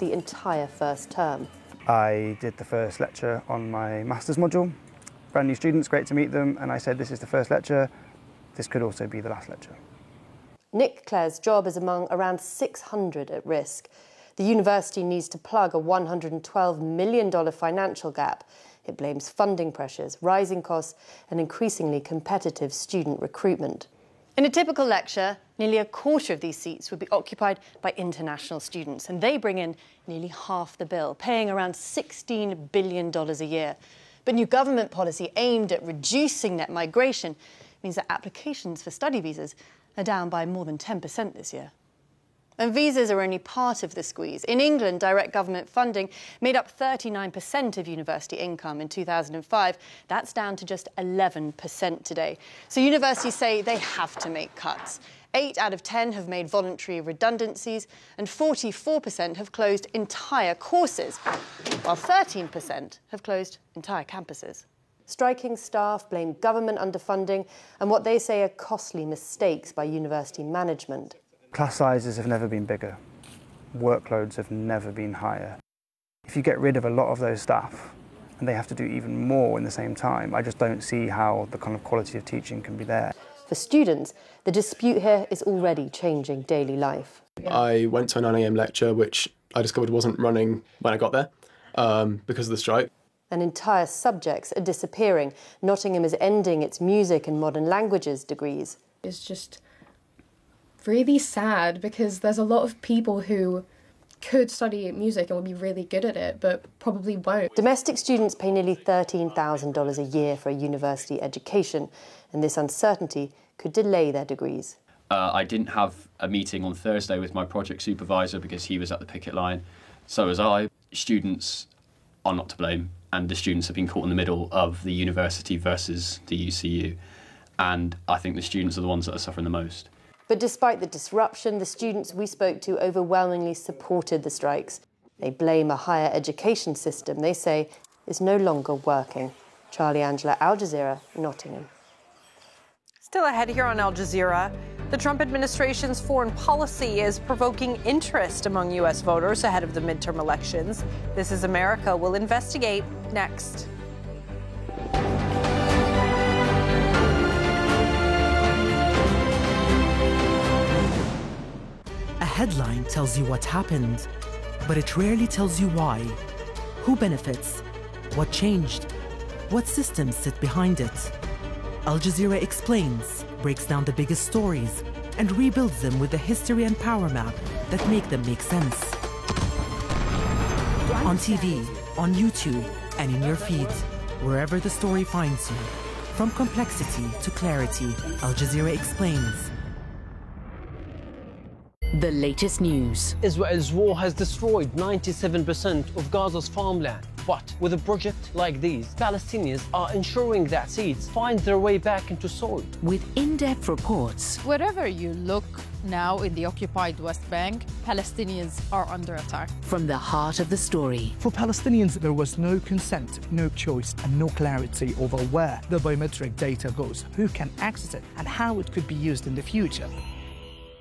the entire first term. I did the first lecture on my master's module. Brand new students, great to meet them, and I said, this is the first lecture, this could also be the last lecture. Nick Clare's job is among around 600 at risk. The university needs to plug a $112 million financial gap. It blames funding pressures, rising costs and increasingly competitive student recruitment. In a typical lecture, nearly a quarter of these seats would be occupied by international students, and they bring in nearly half the bill, paying around $16 billion a year. But new government policy aimed at reducing net migration means that applications for study visas are down by more than 10% this year. And visas are only part of the squeeze. In England, direct government funding made up 39% of university income in 2005. That's down to just 11% today. So universities say they have to make cuts. 8 out of 10 have made voluntary redundancies, and 44% have closed entire courses, while 13% have closed entire campuses. Striking staff blame government underfunding and what they say are costly mistakes by university management. Class sizes have never been bigger. Workloads have never been higher. If you get rid of a lot of those staff and they have to do even more in the same time, I just don't see how the kind of quality of teaching can be there. For students, the dispute here is already changing daily life. I went to a 9 a.m. lecture, which I discovered wasn't running when I got there because of the strike. And entire subjects are disappearing. Nottingham is ending its music and modern languages degrees. It's just really sad because there's a lot of people who could study music and would be really good at it, but probably won't. Domestic students pay nearly $13,000 a year for a university education, and this uncertainty could delay their degrees. I didn't have a meeting on Thursday with my project supervisor because he was at the picket line. So was I. Students are not to blame, and the students have been caught in the middle of the university versus the UCU. And I think the students are the ones that are suffering the most. But despite the disruption, the students we spoke to overwhelmingly supported the strikes. They blame a higher education system they say is no longer working. Charlie Angela, Al Jazeera, Nottingham. Still ahead here on Al Jazeera, the Trump administration's foreign policy is provoking interest among U.S. voters ahead of the midterm elections. This Is America will investigate next. A headline tells you what happened, but it rarely tells you why. Who benefits? What changed? What systems sit behind it? Al Jazeera explains, breaks down the biggest stories, and rebuilds them with the history and power map that make them make sense. On TV, on YouTube, and in your feed, wherever the story finds you. From complexity to clarity, Al Jazeera explains. The latest news. Israel's war has destroyed 97% of Gaza's farmland. But with a project like these, Palestinians are ensuring that seeds find their way back into soil. With in-depth reports. Wherever you look now in the occupied West Bank, Palestinians are under attack. From the heart of the story. For Palestinians, there was no consent, no choice, and no clarity over where the biometric data goes, who can access it, and how it could be used in the future.